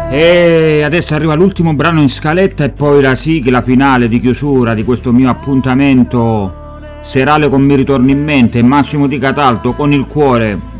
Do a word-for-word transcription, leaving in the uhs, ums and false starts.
E adesso arriva l'ultimo brano in scaletta e poi la sigla finale di chiusura di questo mio appuntamento serale con Mi ritorni in mente, Massimo Di Cataldo con il cuore